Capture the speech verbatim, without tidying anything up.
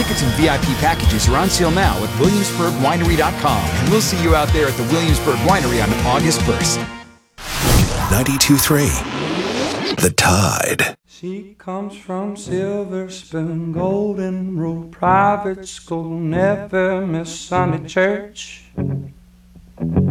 Tickets and V I P packages are on sale now at williamsburg winery dot com, and we'll see you out there at the Williamsburg Winery on August first. ninety-two point three The Tide. She comes from Silver Spoon, Golden Rule Private School, never miss Sunday church.